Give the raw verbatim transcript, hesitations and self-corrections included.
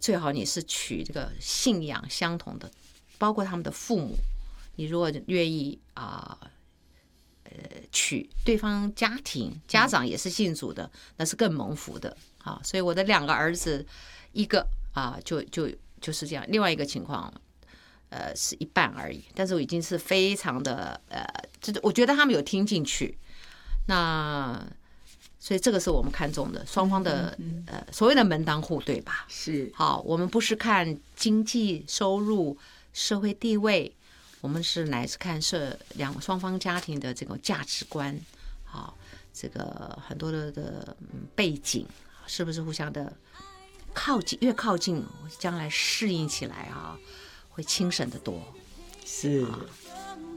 最好你是娶这个信仰相同的，包括他们的父母。你如果愿意啊、呃，呃，娶对方家庭家长也是信主的，那是更蒙福的啊。所以我的两个儿子，一个啊，就就就是这样，另外一个情况，呃，是一半而已。但是我已经是非常的呃，这我觉得他们有听进去，那所以这个是我们看重的，双方的呃所谓的门当户对吧？ 是好，我们不是看经济收入、社会地位。我们是乃是看社两双方家庭的这种价值观，好，这个很多的的背景是不是互相的靠近？越靠近，将来适应起来啊，会轻省得多。 是。